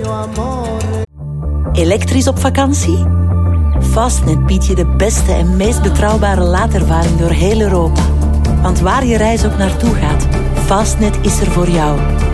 Elektrisch op vakantie? Fastnet biedt je de beste en meest betrouwbare laadervaring door heel Europa. Want waar je reis ook naartoe gaat, Fastnet is er voor jou.